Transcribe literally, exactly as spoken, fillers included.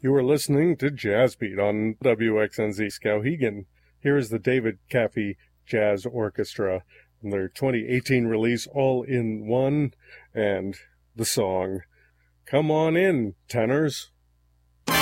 You are listening to Jazz Beat on W X N Z Skowhegan. Here is the David Caffey Jazz Orchestra and their twenty eighteen release All in One, and the song Come On In, Tenors.